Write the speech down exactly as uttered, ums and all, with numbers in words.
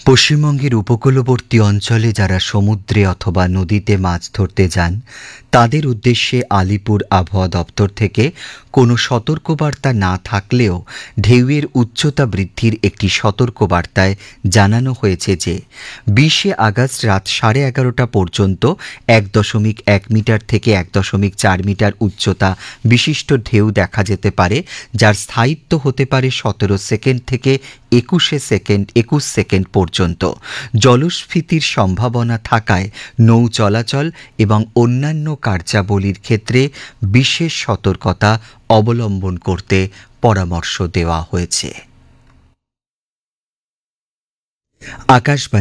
পশ্চিমবঙ্গের উপকূলবর্তী অঞ্চলে যারা সমুদ্রে অথবা নদীতে মাছ ধরতে যান তাদের উদ্দেশ্যে আলিপুর আবহাওয়া দপ্তর থেকে কোনো সতর্কবার্তা না থাকলেও ঢেউয়ের উচ্চতা বৃদ্ধির একটি সতর্কবার্তায় জানানো হয়েছে যে বিশে আগস্ট রাত সাড়ে এগারোটা পর্যন্ত এক দশমিক এক মিটার থেকে এক দশমিক চার মিটার উচ্চতা বিশিষ্ট ঢেউ দেখা যেতে পারে, যার স্থায়িত্ব হতে পারে সতেরো সেকেন্ড থেকে একুশে সেকেন্ড একুশ সেকেন্ড পর্যন্ত। জলস্ফীতির সম্ভাবনা থাকায় নৌ চলাচল এবং অন্যান্য কার্যাবলীর ক্ষেত্রে বিশেষ সতর্কতা অবলম্বন করতে পরামর্শ দেওয়া হয়েছে। আকাশবাণী